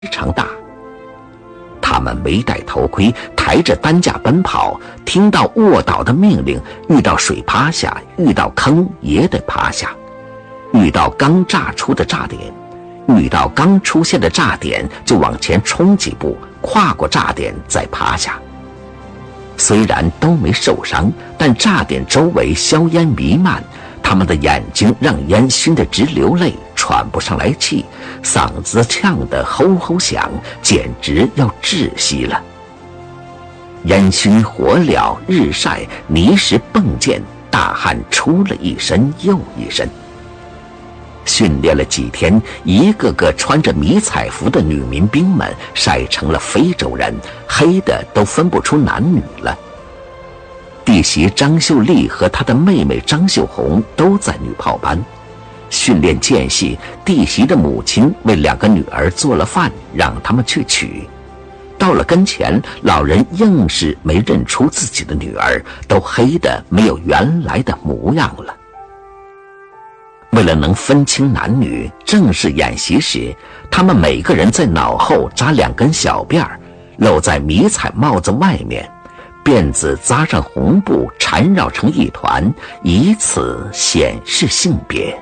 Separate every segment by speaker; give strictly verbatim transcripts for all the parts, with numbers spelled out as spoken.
Speaker 1: 常大。他们没戴头盔，抬着担架奔跑，听到卧倒的命令，遇到水趴下，遇到坑也得趴下，遇到刚炸出的炸点，遇到刚出现的炸点就往前冲几步，跨过炸点再趴下。虽然都没受伤，但炸点周围硝烟弥漫，他们的眼睛让烟熏得直流泪，喘不上来气，嗓子呛得吼吼响，简直要窒息了。烟熏火燎，日晒，泥石迸溅，大汗出了一身又一身。训练了几天，一个个穿着迷彩服的女民兵们晒成了非洲人，黑的都分不出男女了。弟媳张秀丽和她的妹妹张秀红都在女炮班训练间隙，弟媳的母亲为两个女儿做了饭，让他们去取。到了跟前，老人硬是没认出自己的女儿，都黑得没有原来的模样了。为了能分清男女，正式演习时，他们每个人在脑后扎两根小辫儿，露在迷彩帽子外面，辫子扎上红布缠绕成一团，以此显示性别。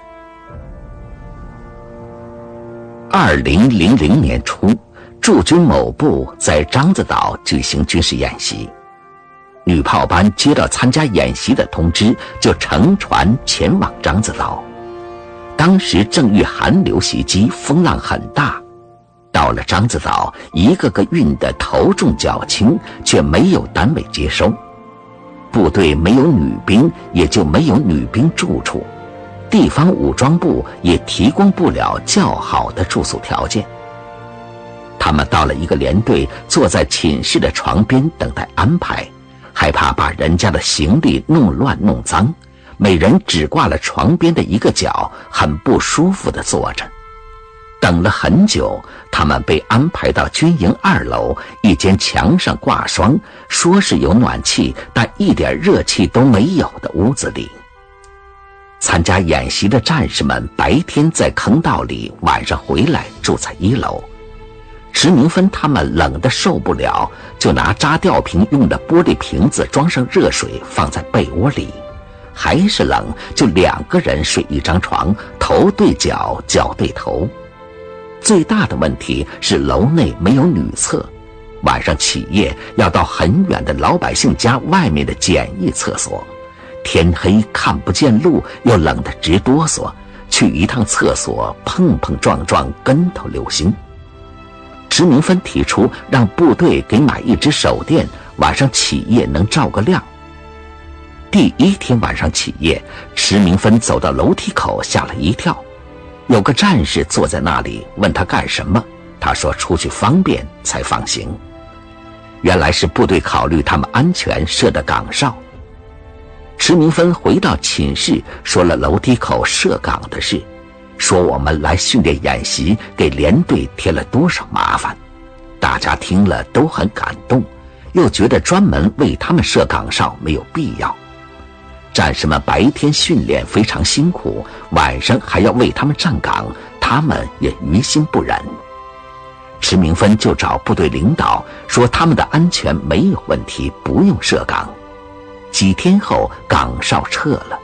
Speaker 1: 二零零零年初，驻军某部在獐子岛举行军事演习，女炮班接到参加演习的通知，就乘船前往獐子岛。当时正遇寒流袭击，风浪很大。到了獐子岛，一个个运得头重脚轻，却没有单位接收。部队没有女兵，也就没有女兵住处，地方武装部也提供不了较好的住宿条件。他们到了一个连队，坐在寝室的床边等待安排，害怕把人家的行李弄乱弄脏，每人只挂了床边的一个角，很不舒服地坐着。等了很久，他们被安排到军营二楼一间墙上挂霜，说是有暖气，但一点热气都没有的屋子里。参加演习的战士们白天在坑道里，晚上回来住在一楼。池明芬他们冷得受不了，就拿扎吊瓶用的玻璃瓶子装上热水放在被窝里，还是冷，就两个人睡一张床，头对脚，脚对头。最大的问题是楼内没有女厕，晚上起夜要到很远的老百姓家外面的简易厕所，天黑看不见路，又冷得直哆嗦，去一趟厕所碰碰撞撞，跟头流星。池明芬提出让部队给买一只手电，晚上起夜能照个亮。第一天晚上起夜，池明芬走到楼梯口，吓了一跳。有个战士坐在那里，问他干什么，他说出去方便才放行。原来是部队考虑他们安全设的岗哨。池明芬回到寝室，说了楼梯口设岗的事，说我们来训练演习，给连队添了多少麻烦。大家听了都很感动，又觉得专门为他们设岗哨没有必要。战士们白天训练非常辛苦，晚上还要为他们站岗，他们也于心不忍。池明芬就找部队领导说他们的安全没有问题，不用设岗。几天后，岗哨撤了。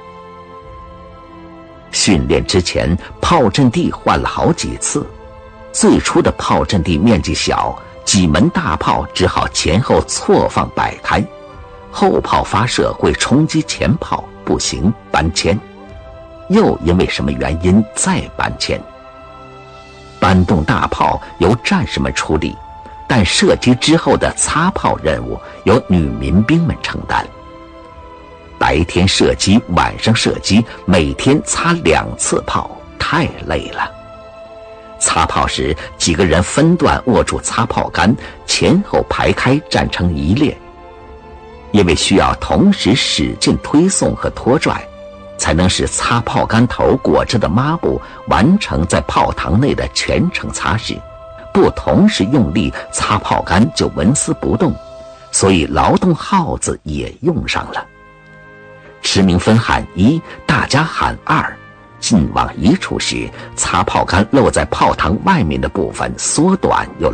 Speaker 1: 训练之前，炮阵地换了好几次。最初的炮阵地面积小，几门大炮只好前后错放摆开，后炮发射会冲击前炮，不行，搬迁。又因为什么原因再搬迁。搬动大炮由战士们处理，但射击之后的擦炮任务由女民兵们承担。白天射击，晚上射击，每天擦两次炮，太累了。擦炮时，几个人分段握住擦炮杆，前后排开站成一列。因为需要同时使劲推送和拖拽，才能使擦炮杆头裹着的抹布完成在炮膛内的全程擦拭。不同时用力，擦炮杆就纹丝不动，所以劳动号子也用上了。池明芬喊一，大家喊二， 劲往一处时，擦炮杆露在炮膛外面的部分缩短又